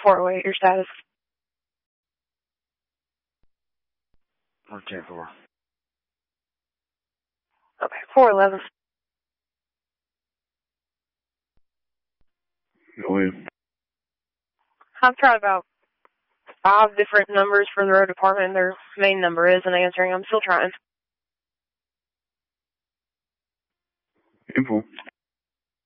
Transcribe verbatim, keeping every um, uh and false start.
four oh eight, your status. One ten four. Okay, four eleven. Go ahead. I've tried about five different numbers for the road department. Their main number isn't answering. I'm still trying. Info.